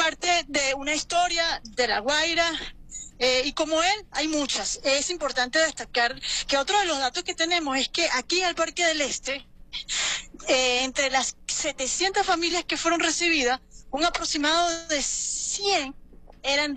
parte de una historia de La Guaira, y como él, hay muchas. Es importante destacar que otro de los datos que tenemos es que aquí en el Parque del Este, entre las 700 familias que fueron recibidas, un aproximado de 100 eran